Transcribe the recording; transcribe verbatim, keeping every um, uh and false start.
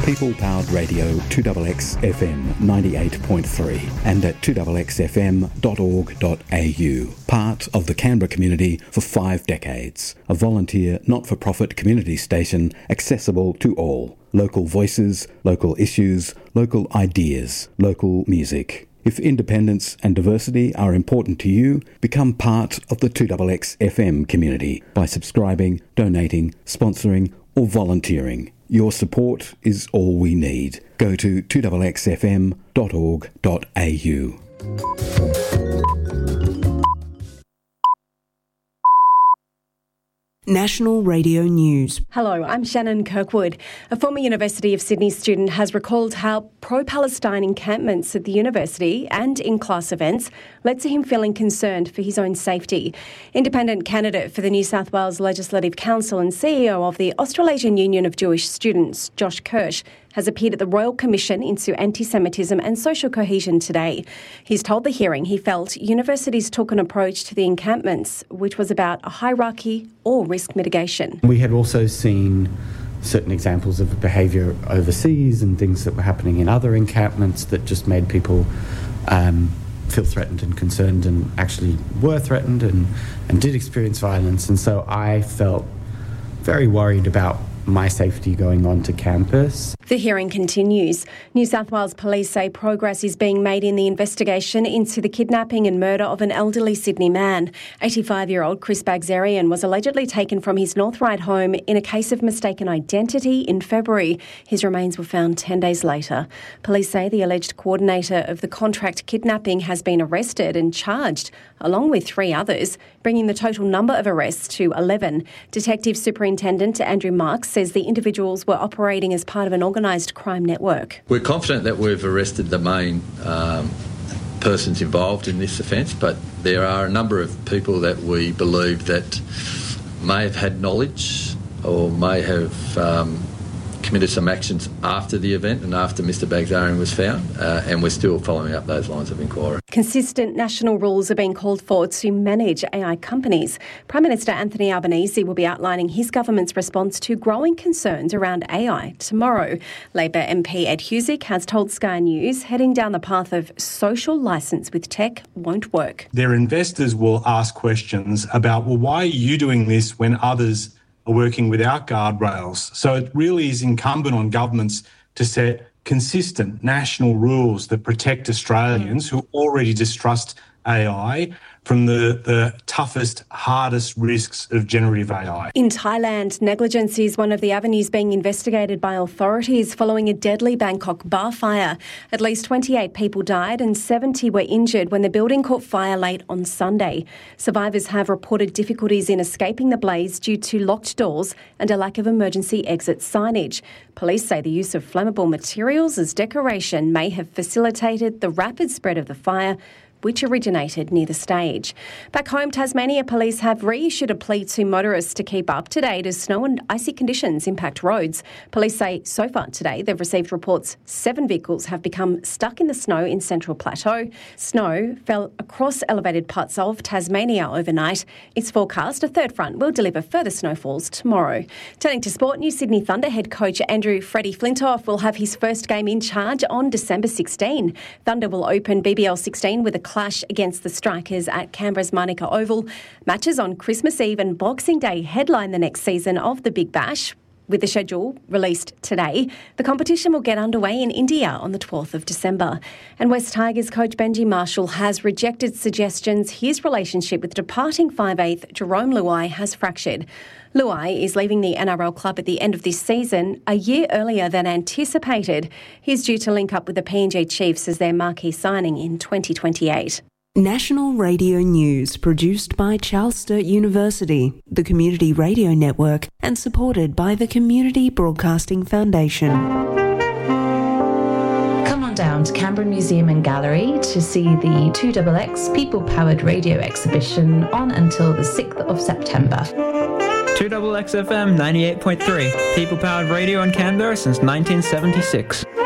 People-powered radio two X X F M ninety-eight point three and at two X X F M dot org dot A U. Part of the Canberra community for five decades. A volunteer, not-for-profit community station accessible to all. Local voices, local issues, local ideas, local music. If independence and diversity are important to you, become part of the two X X F M community by subscribing, donating, sponsoring or volunteering. Your support is all we need. Go to two X X F M dot org dot A U. National Radio News. Hello, I'm Shannon Kirkwood. A former University of Sydney student has recalled how pro-Palestine encampments at the university and in class events led to him feeling concerned for his own safety. Independent candidate for the New South Wales Legislative Council and C E O of the Australasian Union of Jewish Students, Josh Kirsch, has appeared at the Royal Commission into Anti-Semitism and Social Cohesion today. He's told the hearing he felt universities took an approach to the encampments which was about a hierarchy or risk mitigation. We had also seen certain examples of behaviour overseas and things that were happening in other encampments that just made people um, feel threatened and concerned and actually were threatened and, and did experience violence. And so I felt very worried about my safety going on to campus. The hearing continues. New South Wales Police say progress is being made in the investigation into the kidnapping and murder of an elderly Sydney man. eighty-five-year-old Chris Bagzerian was allegedly taken from his North Ryde home in a case of mistaken identity in February. His remains were found ten days later. Police say the alleged coordinator of the contract kidnapping has been arrested and charged, along with three others, bringing the total number of arrests to eleven. Detective Superintendent Andrew Marks says the individuals were operating as part of an organised crime network. We're confident that we've arrested the main um, persons involved in this offence, but there are a number of people that we believe that may have had knowledge or may have um, committed some actions after the event and after Mr Bagzerian was found, uh, and we're still following up those lines of inquiry. Consistent national rules are being called for to manage A I companies. Prime Minister Anthony Albanese will be outlining his government's response to growing concerns around A I tomorrow. Labor M P Ed Husick has told Sky News heading down the path of social licence with tech won't work. Their investors will ask questions about, well, why are you doing this when others are working without guardrails? So it really is incumbent on governments to set consistent national rules that protect Australians who already distrust A I from the, the toughest, hardest risks of generative A I. In Thailand, negligence is one of the avenues being investigated by authorities following a deadly Bangkok bar fire. At least twenty-eight people died and seventy were injured when the building caught fire late on Sunday. Survivors have reported difficulties in escaping the blaze due to locked doors and a lack of emergency exit signage. Police say the use of flammable materials as decoration may have facilitated the rapid spread of the fire, which originated near the stage. Back home, Tasmania police have reissued a plea to motorists to keep up to date as snow and icy conditions impact roads. Police say so far today they've received reports seven vehicles have become stuck in the snow in Central Plateau. Snow fell across elevated parts of Tasmania overnight. It's forecast a third front will deliver further snowfalls tomorrow. Turning to sport, New Sydney Thunder head coach Andrew Freddie Flintoff will have his first game in charge on December sixteenth. Thunder will open B B L sixteen with a clash against the Strikers at Canberra's Manuka Oval. Matches on Christmas Eve and Boxing Day headline the next season of the Big Bash. With the schedule released today, the competition will get underway in India on the twelfth of December. And West Tigers coach Benji Marshall has rejected suggestions his relationship with departing five eighth Jerome Luai has fractured. Luai is leaving the N R L club at the end of this season, a year earlier than anticipated. He's due to link up with the P N G Chiefs as their marquee signing in twenty twenty-eight. National Radio News, produced by Charles Sturt University, the Community Radio Network, and supported by the Community Broadcasting Foundation. Come on down to Canberra Museum and Gallery to see the two X X People-Powered Radio exhibition on until the sixth of September. two X X F M ninety-eight point three, People-Powered Radio in Canberra since nineteen seventy-six.